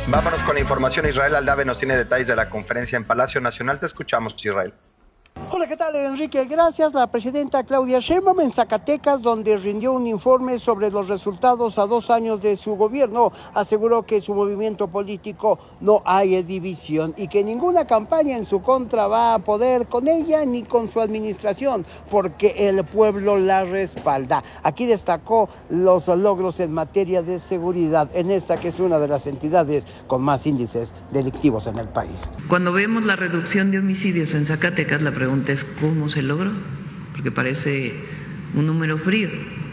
Vámonos con la información. Israel Aldave nos tiene detalles de la conferencia en Palacio Nacional. Te escuchamos, Israel. Hola, ¿qué tal, Enrique? Gracias. La presidenta Claudia Sheinbaum en Zacatecas, donde rindió un informe sobre los resultados a 2 años de su gobierno, aseguró que su movimiento político no hay división y que ninguna campaña en su contra va a poder con ella ni con su administración, porque el pueblo la respalda. Aquí destacó los logros en materia de seguridad en esta que es una de las entidades con más índices delictivos en el país. Cuando vemos la reducción de homicidios en Zacatecas, la pregunta es ¿cómo se logró? Porque parece un número frío.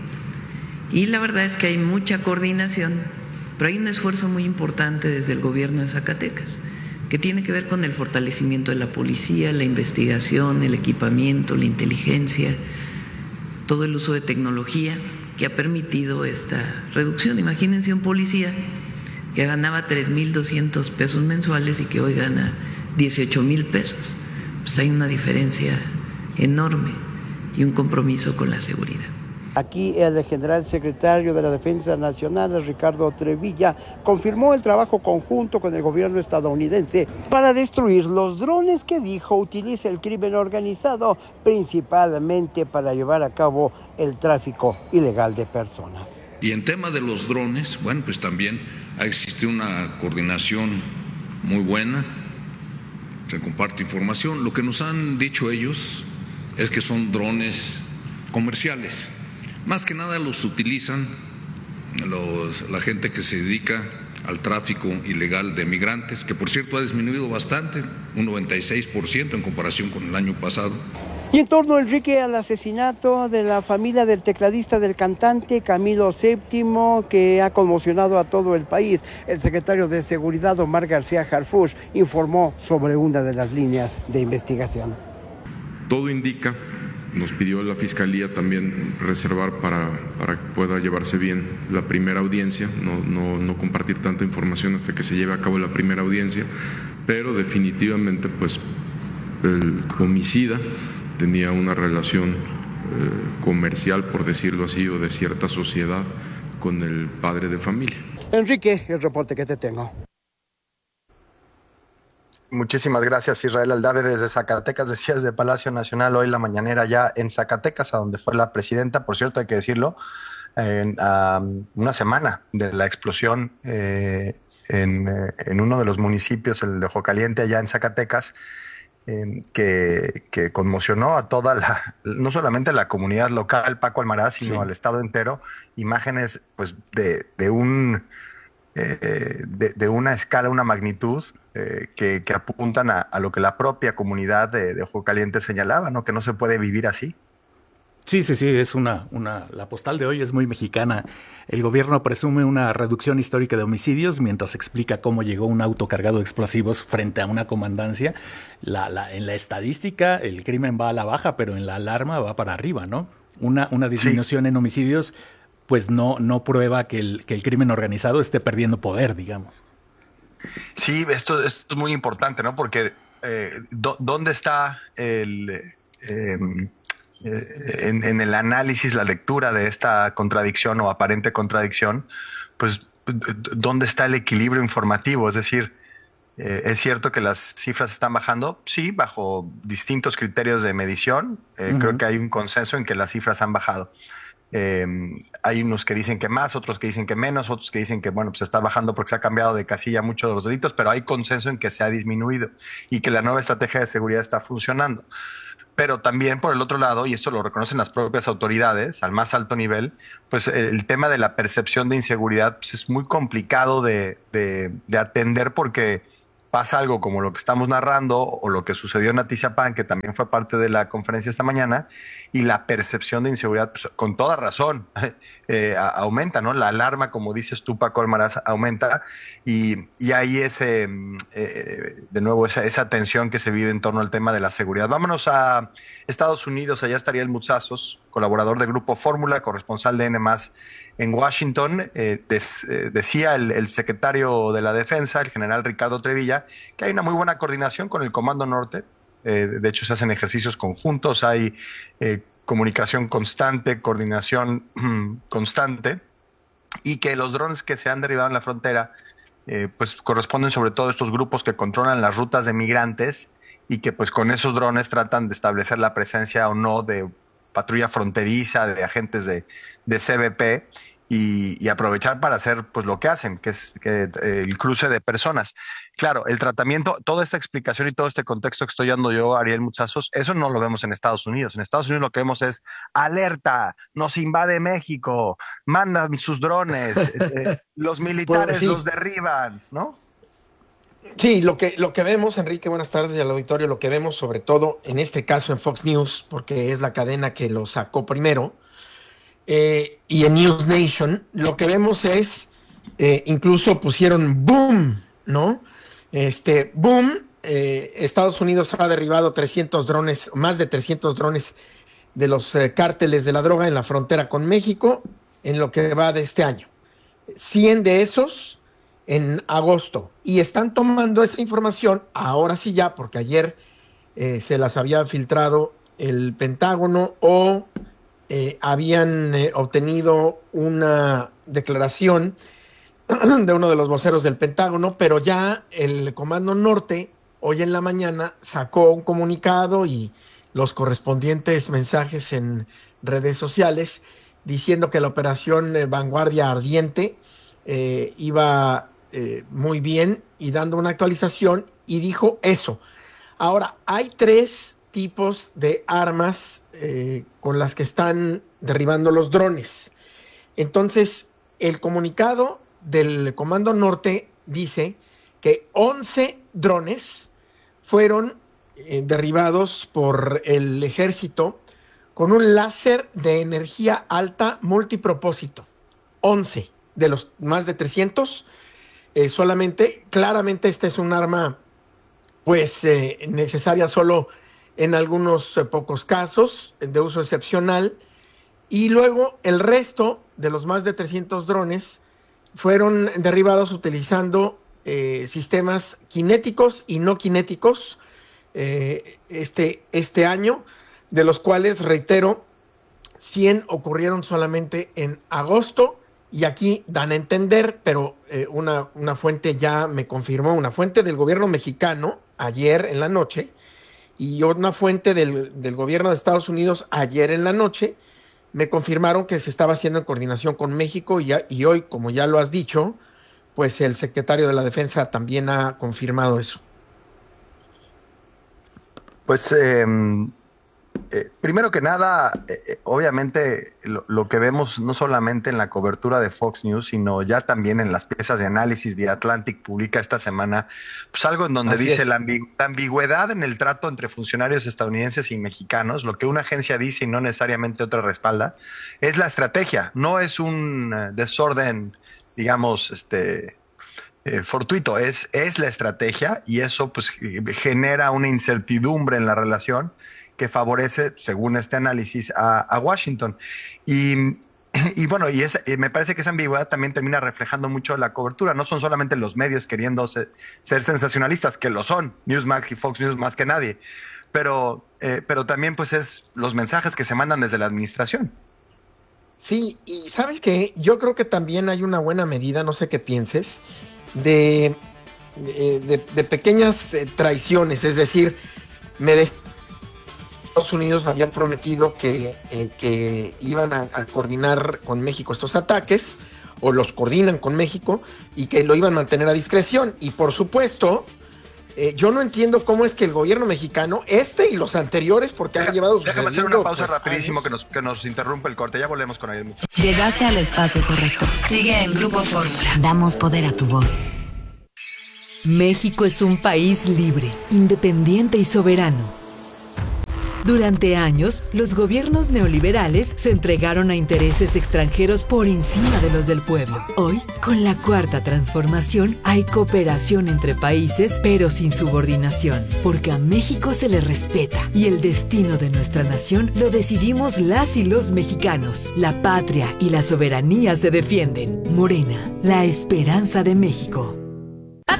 Y la verdad es que hay mucha coordinación, pero hay un esfuerzo muy importante desde el gobierno de Zacatecas, que tiene que ver con el fortalecimiento de la policía, la investigación, el equipamiento, la inteligencia, todo el uso de tecnología que ha permitido esta reducción. Imagínense un policía que ganaba 3,200 pesos mensuales y que hoy gana 18,000 pesos. Pues hay una diferencia enorme y un compromiso con la seguridad. Aquí el general secretario de la Defensa Nacional, Ricardo Trevilla, confirmó el trabajo conjunto con el gobierno estadounidense para destruir los drones que dijo utiliza el crimen organizado, principalmente para llevar a cabo el tráfico ilegal de personas. Y en tema de los drones, bueno, pues también ha existido una coordinación muy buena. Se comparte información. Lo que nos han dicho ellos es que son drones comerciales. Más que nada los utilizan la gente que se dedica al tráfico ilegal de migrantes, que por cierto ha disminuido bastante, un 96% en comparación con el año pasado. Y en torno, Enrique, al asesinato de la familia del tecladista del cantante Camilo VII, que ha conmocionado a todo el país, el secretario de Seguridad, Omar García Harfuch, informó sobre una de las líneas de investigación. Todo indica, nos pidió la Fiscalía también reservar para que pueda llevarse bien la primera audiencia, no compartir tanta información hasta que se lleve a cabo la primera audiencia, pero definitivamente pues el homicida tenía una relación comercial, por decirlo así, o de cierta sociedad con el padre de familia. Enrique, el reporte que te tengo. Muchísimas gracias, Israel Aldave, desde Zacatecas. Decías de Palacio Nacional, hoy la mañanera ya en Zacatecas, a donde fue la presidenta. Por cierto, hay que decirlo, a una semana de la explosión en uno de los municipios, el de Ojo Caliente, allá en Zacatecas, que conmocionó a toda no solamente a la comunidad local, Paco Almaraz, sino al estado entero. Imágenes pues de una escala, una magnitud que apuntan a lo que la propia comunidad de Ojo Caliente señalaba, ¿no? Que no se puede vivir así. Sí, es la postal de hoy es muy mexicana. El gobierno presume una reducción histórica de homicidios mientras explica cómo llegó un auto cargado de explosivos frente a una comandancia. En la estadística el crimen va a la baja, pero en la alarma va para arriba, ¿no? Una disminución en homicidios pues no prueba que el crimen organizado esté perdiendo poder, digamos. Sí, esto es muy importante, ¿no? Porque ¿dónde está en el análisis, la lectura de esta contradicción o aparente contradicción? Pues, ¿dónde está el equilibrio informativo? Es decir, ¿es cierto que las cifras están bajando? Sí, bajo distintos criterios de medición. Creo que hay un consenso en que las cifras han bajado. Hay unos que dicen que más, otros que dicen que menos, otros que dicen que bueno, pues está bajando porque se ha cambiado de casilla mucho de los delitos, pero hay consenso en que se ha disminuido y que la nueva estrategia de seguridad está funcionando. Pero también por el otro lado, y esto lo reconocen las propias autoridades al más alto nivel, pues el tema de la percepción de inseguridad pues es muy complicado de atender, porque pasa algo como lo que estamos narrando o lo que sucedió en Atizapán, que también fue parte de la conferencia esta mañana, y la percepción de inseguridad, pues, con toda razón, aumenta, ¿no? La alarma, como dices tú, Paco Almaraz, aumenta, y hay de nuevo esa tensión que se vive en torno al tema de la seguridad. Vámonos a Estados Unidos. Allá estaría el Muzazos, colaborador del Grupo Fórmula, corresponsal de N+ en Washington. Decía el secretario de la Defensa, el general Ricardo Trevilla, que hay una muy buena coordinación con el Comando Norte. De hecho, se hacen ejercicios conjuntos, hay comunicación constante, coordinación constante, y que los drones que se han derribado en la frontera pues corresponden sobre todo a estos grupos que controlan las rutas de migrantes y que pues con esos drones tratan de establecer la presencia o no de patrulla fronteriza, de agentes de CBP y aprovechar para hacer pues lo que hacen, que es el cruce de personas. Claro, el tratamiento, toda esta explicación y todo este contexto que estoy dando yo, Ariel Muchazos, eso no lo vemos en Estados Unidos. En Estados Unidos lo que vemos es alerta, nos invade México, mandan sus drones, los militares los derriban, ¿no? Sí, lo que vemos, Enrique, buenas tardes al auditorio, lo que vemos sobre todo en este caso en Fox News, porque es la cadena que lo sacó primero, y en News Nation, lo que vemos es, incluso pusieron boom, ¿no? Boom, Estados Unidos ha derribado 300 drones, más de 300 drones de los cárteles de la droga en la frontera con México en lo que va de este año. 100 de esos en agosto, y están tomando esa información, ahora sí ya, porque ayer se las había filtrado el Pentágono o habían obtenido una declaración de uno de los voceros del Pentágono, pero ya el Comando Norte hoy en la mañana sacó un comunicado y los correspondientes mensajes en redes sociales diciendo que la operación Vanguardia Ardiente iba muy bien y dando una actualización, y dijo eso. Ahora, hay 3 tipos de armas con las que están derribando los drones. Entonces, el comunicado del Comando Norte dice que 11 drones fueron derribados por el ejército con un láser de energía alta multipropósito. 11 de los más de 300 solamente. Claramente esta es un arma pues necesaria solo en algunos pocos casos, de uso excepcional, y luego el resto de los más de 300 drones fueron derribados utilizando sistemas cinéticos y no cinéticos este año, de los cuales, reitero, 100 ocurrieron solamente en agosto, y aquí dan a entender, pero una fuente ya me confirmó, una fuente del gobierno mexicano ayer en la noche, y una fuente del gobierno de Estados Unidos ayer en la noche, me confirmaron que se estaba haciendo en coordinación con México, y hoy, como ya lo has dicho, pues el secretario de la Defensa también ha confirmado eso. Pues primero que nada, obviamente lo que vemos no solamente en la cobertura de Fox News, sino ya también en las piezas de análisis de Atlantic publica esta semana, pues algo en donde Así dice es. la ambigüedad en el trato entre funcionarios estadounidenses y mexicanos, lo que una agencia dice y no necesariamente otra respalda, es la estrategia, no es un desorden, digamos, fortuito, es la estrategia, y eso pues genera una incertidumbre en la relación que favorece, según este análisis, a Washington. Y bueno, me parece que esa ambigüedad también termina reflejando mucho la cobertura. No son solamente los medios queriendo ser sensacionalistas, que lo son, Newsmax y Fox News más que nadie, pero también pues es los mensajes que se mandan desde la administración. Sí, y ¿sabes qué? Yo creo que también hay una buena medida, no sé qué pienses, de pequeñas traiciones, es decir, Estados Unidos habían prometido que iban a coordinar con México estos ataques, o los coordinan con México, y que lo iban a mantener a discreción. Y por supuesto, yo no entiendo cómo es que el gobierno mexicano, y los anteriores, porque han llevado Déjame hacer una pausa rapidísimo que nos interrumpe el corte. Ya volvemos con él. Llegaste al espacio correcto. Sigue en Grupo Fórmula. Damos poder a tu voz. México es un país libre, independiente y soberano. Durante años, los gobiernos neoliberales se entregaron a intereses extranjeros por encima de los del pueblo. Hoy, con la Cuarta Transformación, hay cooperación entre países, pero sin subordinación, porque a México se le respeta y el destino de nuestra nación lo decidimos las y los mexicanos. La patria y la soberanía se defienden. Morena, la esperanza de México. Papi,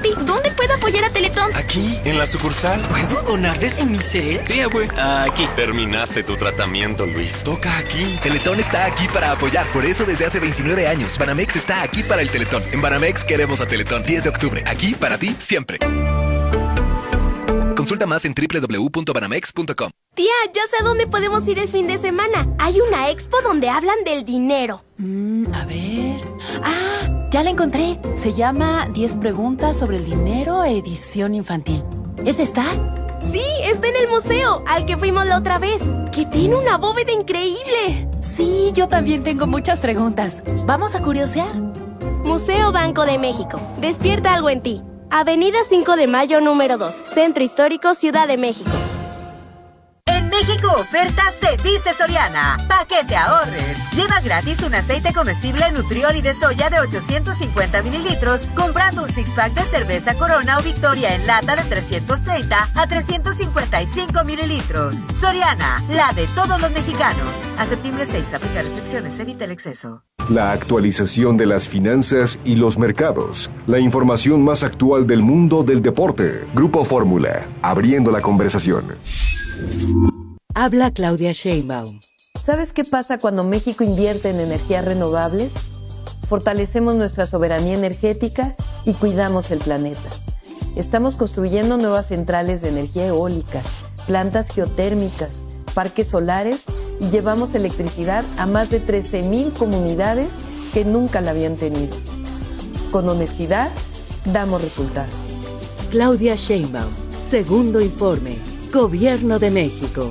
Papi, ¿dónde puedo apoyar a Teletón? Aquí, en la sucursal. ¿Puedo donar desde mi cel? Sí, abue. Aquí. Terminaste tu tratamiento, Luis. Toca aquí. Teletón está aquí para apoyar. Por eso desde hace 29 años, Banamex está aquí para el Teletón. En Banamex queremos a Teletón. 10 de octubre. Aquí para ti, siempre. Consulta más en www.banamex.com. Tía, ya sé a dónde podemos ir el fin de semana. Hay una expo donde hablan del dinero. A ver... ¡Ah! Ya la encontré. Se llama 10 preguntas sobre el dinero, edición infantil. ¿Es esta? Sí, está en el museo, al que fuimos la otra vez, que tiene una bóveda increíble. Sí, yo también tengo muchas preguntas. ¿Vamos a curiosear? Museo Banco de México. Despierta algo en ti. Avenida 5 de Mayo, número 2. Centro Histórico, Ciudad de México. En México oferta se dice Soriana. Pa' que te ahorres. Lleva gratis un aceite comestible Nutrioli de soya de 850 mililitros comprando un six-pack de cerveza Corona o Victoria en lata de 330 a 355 mililitros. Soriana, la de todos los mexicanos. A septiembre 6, aplica restricciones, evita el exceso. La actualización de las finanzas y los mercados. La información más actual del mundo del deporte. Grupo Fórmula, abriendo la conversación. Habla Claudia Sheinbaum. ¿Sabes qué pasa cuando México invierte en energías renovables? Fortalecemos nuestra soberanía energética y cuidamos el planeta. Estamos construyendo nuevas centrales de energía eólica, plantas geotérmicas, parques solares y llevamos electricidad a más de 13,000 comunidades que nunca la habían tenido. Con honestidad, damos resultados. Claudia Sheinbaum, segundo informe, Gobierno de México.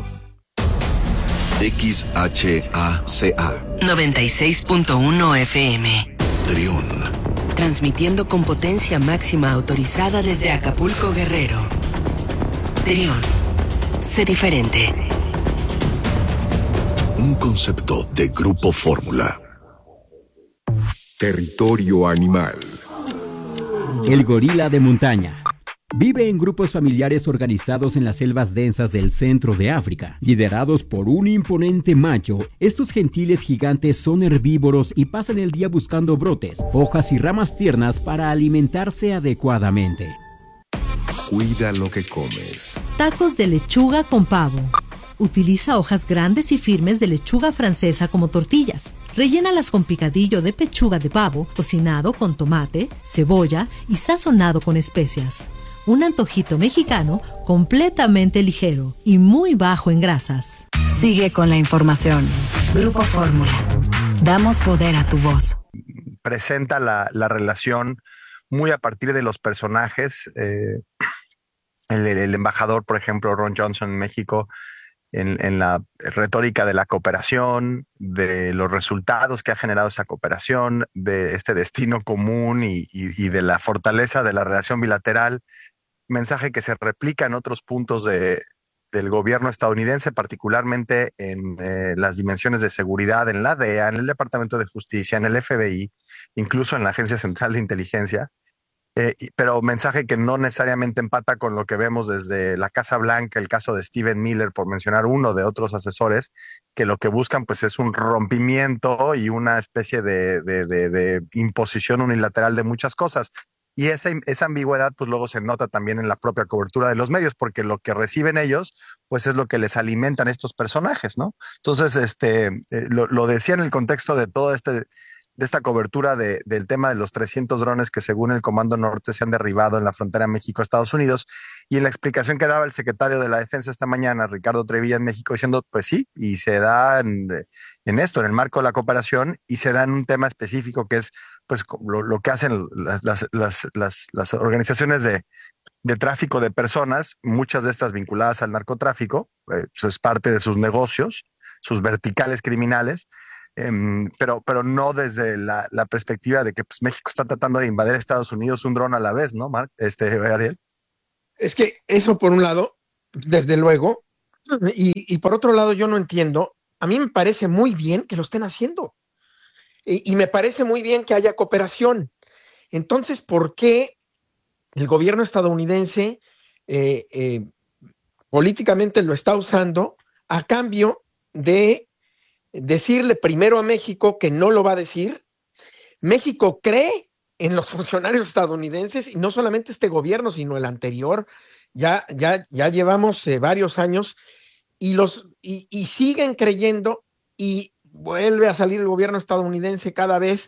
XHACA 96.1 FM. Trión. Transmitiendo con potencia máxima autorizada desde Acapulco, Guerrero. Trión. Sé diferente. Un concepto de Grupo Fórmula. Territorio animal. El gorila de montaña. Vive en grupos familiares organizados en las selvas densas del centro de África. Liderados por un imponente macho, estos gentiles gigantes son herbívoros y pasan el día buscando brotes, hojas y ramas tiernas para alimentarse adecuadamente. Cuida lo que comes. Tacos de lechuga con pavo. Utiliza hojas grandes y firmes de lechuga francesa como tortillas. Rellénalas con picadillo de pechuga de pavo, cocinado con tomate, cebolla y sazonado con especias. Un antojito mexicano completamente ligero y muy bajo en grasas. Sigue con la información. Grupo Fórmula. Damos poder a tu voz. Presenta la relación muy a partir de los personajes. El embajador, por ejemplo, Ron Johnson en México, en la retórica de la cooperación, de los resultados que ha generado esa cooperación, de este destino común y de la fortaleza de la relación bilateral. Mensaje que se replica en otros puntos del gobierno estadounidense, particularmente en las dimensiones de seguridad, en la DEA, en el Departamento de Justicia, en el FBI, incluso en la Agencia Central de Inteligencia, pero mensaje que no necesariamente empata con lo que vemos desde la Casa Blanca, el caso de Stephen Miller, por mencionar uno de otros asesores, que lo que buscan pues es un rompimiento y una especie de imposición unilateral de muchas cosas. Y esa ambigüedad pues luego se nota también en la propia cobertura de los medios, porque lo que reciben ellos pues es lo que les alimentan estos personajes, ¿no? Entonces, lo decía en el contexto de todo de esta cobertura del tema de los 300 drones que según el Comando Norte se han derribado en la frontera México-Estados Unidos, y en la explicación que daba el secretario de la Defensa esta mañana, Ricardo Trevilla, en México, diciendo, pues sí, y se da en esto, en el marco de la cooperación, y se da en un tema específico que es pues lo que hacen las organizaciones de tráfico de personas, muchas de estas vinculadas al narcotráfico, eso es parte de sus negocios, sus verticales criminales, pero no desde la perspectiva de que pues, México está tratando de invadir Estados Unidos un dron a la vez, ¿no, Ariel? Es que eso por un lado, desde luego, y por otro lado yo no entiendo, a mí me parece muy bien que lo estén haciendo, y me parece muy bien que haya cooperación. Entonces, ¿por qué el gobierno estadounidense políticamente lo está usando a cambio de decirle primero a México que no lo va a decir? México cree en los funcionarios estadounidenses, y no solamente este gobierno, sino el anterior. Ya llevamos varios años y siguen creyendo, y vuelve a salir el gobierno estadounidense cada vez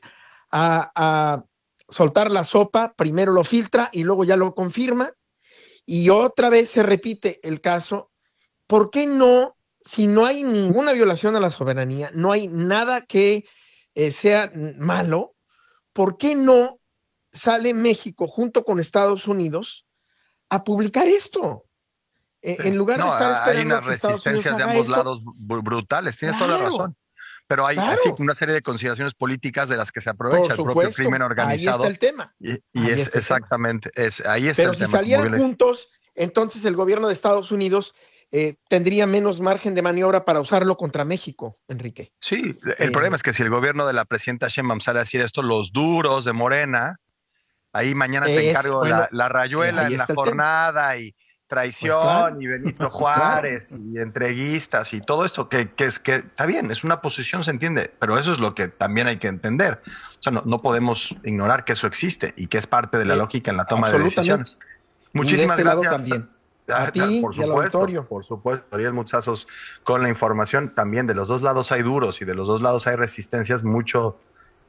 a soltar la sopa, primero lo filtra y luego ya lo confirma, y otra vez se repite el caso. ¿Por qué no, si no hay ninguna violación a la soberanía, no hay nada que sea malo, por qué no sale México junto con Estados Unidos a publicar esto? En lugar de estar esperando hay unas que Estados Unidos resistencias de haga ambos eso, lados brutales, tienes toda la razón. Pero hay así una serie de consideraciones políticas de las que se aprovecha el propio crimen organizado. Ahí está el tema. Y es exactamente, ahí está Pero el si tema. salieran juntos, entonces el gobierno de Estados Unidos tendría menos margen de maniobra para usarlo contra México, Enrique. Sí, el problema es que si el gobierno de la presidenta Sheinbaum sale a decir esto, los duros de Morena, ahí mañana te encargo la rayuela en la jornada y traición, pues claro, y Benito Juárez, claro, y entreguistas y todo esto que está bien, es una posición, se entiende, pero eso es lo que también hay que entender. O sea, no podemos ignorar que eso existe y que es parte de la lógica en la toma de decisiones. Muchísimas gracias. También. A ti por y al auditorio. Por supuesto, Ariel Muchazos con la información. También de los dos lados hay duros y de los dos lados hay resistencias mucho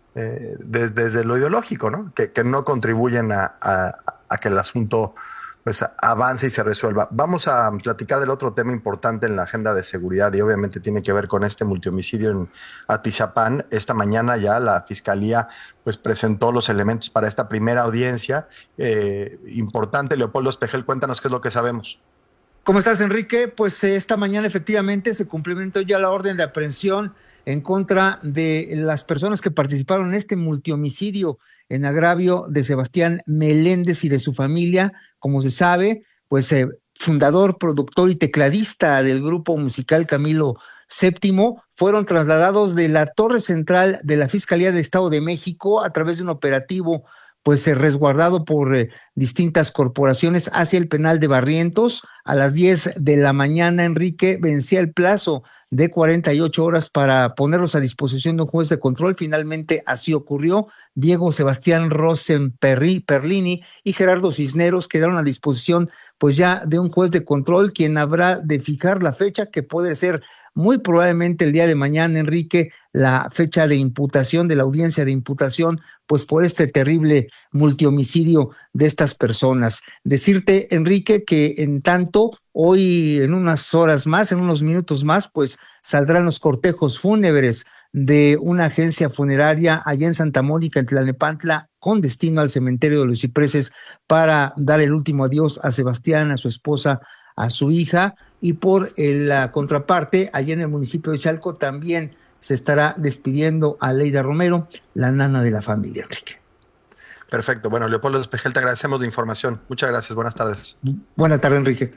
desde lo ideológico, ¿no? Que no contribuyen a que el asunto pues avance y se resuelva. Vamos a platicar del otro tema importante en la agenda de seguridad y obviamente tiene que ver con este multihomicidio en Atizapán. Esta mañana ya la Fiscalía pues presentó los elementos para esta primera audiencia. Importante, Leopoldo Espejel, cuéntanos qué es lo que sabemos. ¿Cómo estás, Enrique? Pues esta mañana efectivamente se cumplimentó ya la orden de aprehensión en contra de las personas que participaron en este multihomicidio en agravio de Sebastián Meléndez y de su familia. Como se sabe, pues fundador, productor y tecladista del grupo musical Camilo VII, fueron trasladados de la torre central de la Fiscalía del Estado de México a través de un operativo pues resguardado por distintas corporaciones hacia el penal de Barrientos. A las 10 de la mañana, Enrique, vencía el plazo de 48 horas para ponerlos a disposición de un juez de control. Finalmente así ocurrió. Diego Sebastián Rosen Perlini y Gerardo Cisneros quedaron a disposición pues ya de un juez de control, quien habrá de fijar la fecha, que puede ser muy probablemente el día de mañana, Enrique, la fecha de imputación, de la audiencia de imputación, pues por este terrible multihomicidio de estas personas. Decirte, Enrique, que en tanto, hoy en unas horas más, en unos minutos más, pues saldrán los cortejos fúnebres de una agencia funeraria allá en Santa Mónica, en Tlalnepantla, con destino al cementerio de los Cipreses, para dar el último adiós a Sebastián, a su esposa, a su hija. Y por la contraparte, allá en el municipio de Chalco, también se estará despidiendo a Leida Romero, la nana de la familia, Enrique. Perfecto. Bueno, Leopoldo Espejel, te agradecemos la información. Muchas gracias. Buenas tardes. Buenas tardes, Enrique.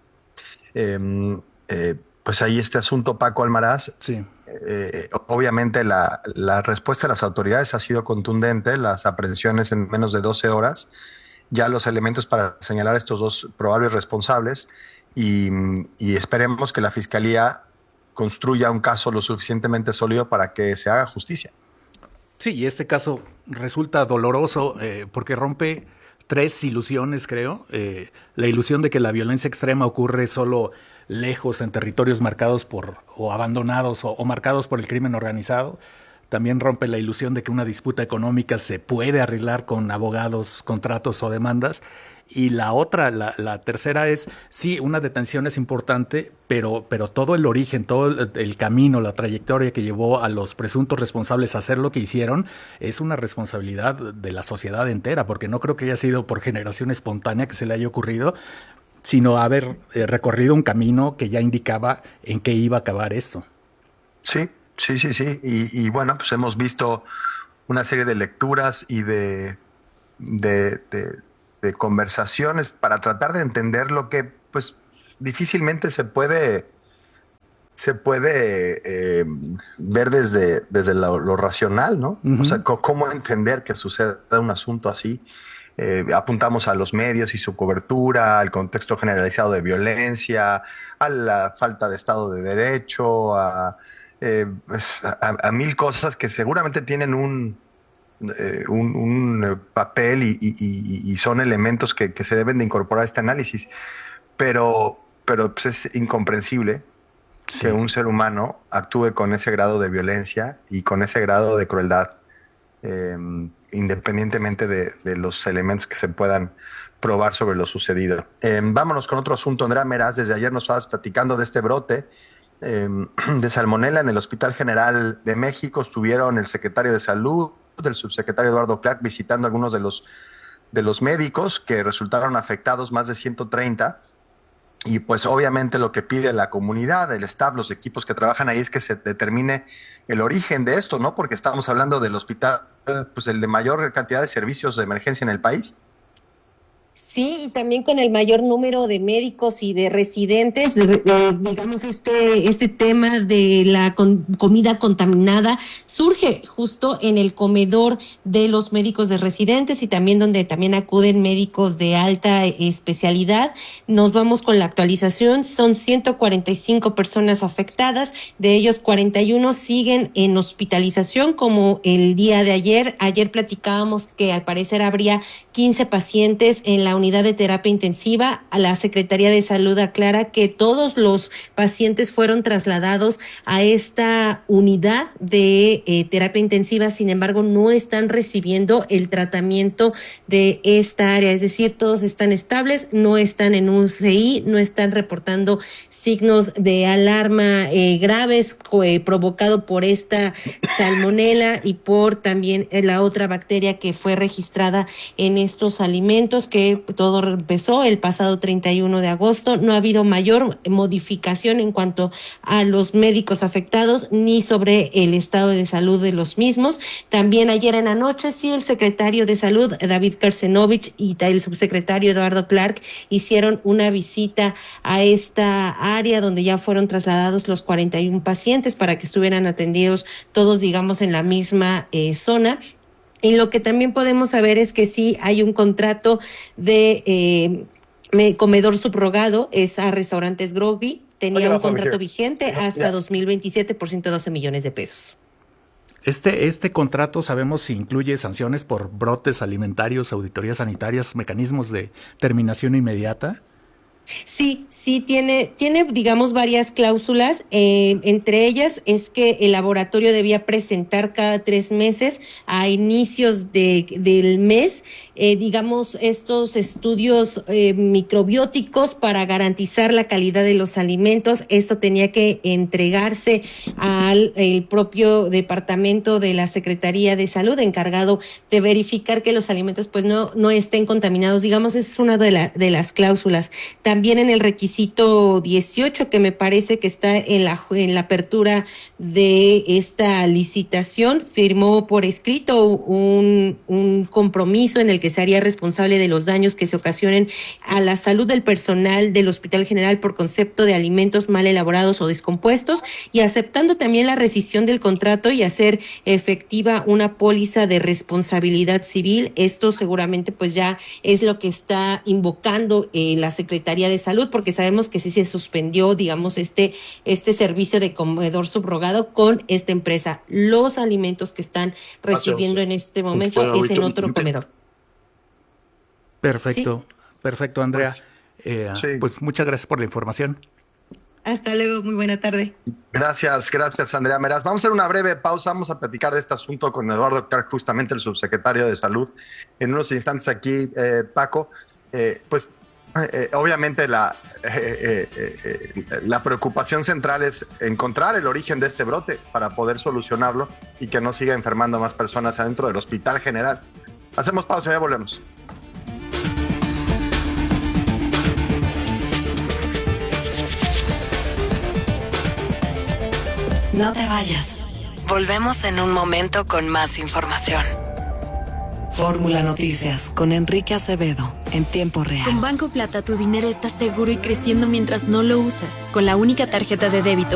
Pues ahí este asunto, Paco Almaraz. Sí. Obviamente la respuesta de las autoridades ha sido contundente, las aprehensiones en menos de 12 horas, ya los elementos para señalar a estos dos probables responsables y esperemos que la Fiscalía construya un caso lo suficientemente sólido para que se haga justicia. Sí, y este caso resulta doloroso porque rompe 3 ilusiones, creo. La ilusión de que la violencia extrema ocurre solo lejos, en territorios marcados o abandonados o marcados por el crimen organizado. También rompe la ilusión de que una disputa económica se puede arreglar con abogados, contratos o demandas. Y la otra, la tercera es, sí, una detención es importante, pero todo el origen, todo el camino, la trayectoria que llevó a los presuntos responsables a hacer lo que hicieron es una responsabilidad de la sociedad entera, porque no creo que haya sido por generación espontánea que se le haya ocurrido, sino haber recorrido un camino que ya indicaba en qué iba a acabar esto. Sí. Y bueno, pues hemos visto una serie de lecturas y de conversaciones para tratar de entender lo que pues difícilmente se puede ver desde lo racional, ¿no? Uh-huh. O sea, ¿cómo entender que suceda un asunto así? Apuntamos a los medios y su cobertura, al contexto generalizado de violencia, a la falta de Estado de Derecho, a mil cosas que seguramente tienen un un papel y son elementos que se deben de incorporar a este análisis. Pero pues es incomprensible que un ser humano actúe con ese grado de violencia y con ese grado de crueldad, independientemente de los elementos que se puedan probar sobre lo sucedido. Vámonos con otro asunto. Andrea Meraz, desde ayer nos estabas platicando de este brote de salmonela en el Hospital General de México. Estuvieron el secretario de Salud, el subsecretario Eduardo Clark, visitando algunos de los médicos que resultaron afectados, más de 130. Y pues obviamente lo que pide la comunidad, el staff, los equipos que trabajan ahí es que se determine el origen de esto, ¿no? Porque estamos hablando del hospital, pues el de mayor cantidad de servicios de emergencia en el país. Sí, y también con el mayor número de médicos y de residentes, digamos, este tema de la comida contaminada surge justo en el comedor de los médicos de residentes y también donde también acuden médicos de alta especialidad. Nos vamos con la actualización, son 145 personas afectadas, de ellos 41 siguen en hospitalización, como el día de ayer. Ayer platicábamos que al parecer habría 15 pacientes en la unidad de terapia intensiva. A la Secretaría de Salud aclara que todos los pacientes fueron trasladados a esta unidad de terapia intensiva, sin embargo no están recibiendo el tratamiento de esta área, es decir, todos están estables, no están en UCI, no están reportando signos de alarma graves provocado por esta salmonela y por también la otra bacteria que fue registrada en estos alimentos, que todo empezó el pasado 31 de agosto. No ha habido mayor modificación en cuanto a los médicos afectados ni sobre el estado de salud de los mismos. También ayer en la noche, sí, el secretario de Salud, David Kersenovich, y el subsecretario Eduardo Clark hicieron una visita a esta área donde ya fueron trasladados los 41 pacientes para que estuvieran atendidos todos, digamos, en la misma zona. Y lo que también podemos saber es que sí hay un contrato de comedor subrogado, es a Restaurantes Groggy, tenía un contrato vigente hasta 2027 por 112 millones de pesos. Este contrato, sabemos si incluye sanciones por brotes alimentarios, auditorías sanitarias, mecanismos de terminación inmediata. Sí, tiene, digamos, varias cláusulas. Entre ellas es que el laboratorio debía presentar cada 3 meses a inicios del mes, digamos, estos estudios microbióticos para garantizar la calidad de los alimentos. Esto tenía que entregarse al el propio departamento de la Secretaría de Salud, encargado de verificar que los alimentos pues no estén contaminados. Digamos, esa es una de las cláusulas. También en el requisito 18, que me parece que está en la apertura de esta licitación, firmó por escrito un compromiso en el que se haría responsable de los daños que se ocasionen a la salud del personal del Hospital General por concepto de alimentos mal elaborados o descompuestos, y aceptando también la rescisión del contrato y hacer efectiva una póliza de responsabilidad civil. Esto seguramente pues ya es lo que está invocando la Secretaría de Salud, porque sabemos que sí se suspendió, digamos, este servicio de comedor subrogado con esta empresa. Los alimentos que están recibiendo en este momento es en otro comedor. Perfecto, ¿sí? Perfecto, Andrea. Pues muchas gracias por la información. Hasta luego, muy buena tarde. Gracias, Andrea Meraz. Vamos a hacer una breve pausa, vamos a platicar de este asunto con Eduardo Clark, justamente el subsecretario de Salud. En unos instantes aquí, Paco, obviamente la preocupación central es encontrar el origen de este brote para poder solucionarlo y que no siga enfermando a más personas adentro del Hospital General. Hacemos pausa y ya volvemos. No te vayas. Volvemos en un momento con más información. Fórmula Noticias con Enrique Acevedo, en tiempo real. Con Banco Plata tu dinero está seguro y creciendo mientras no lo usas. Con la única tarjeta de débito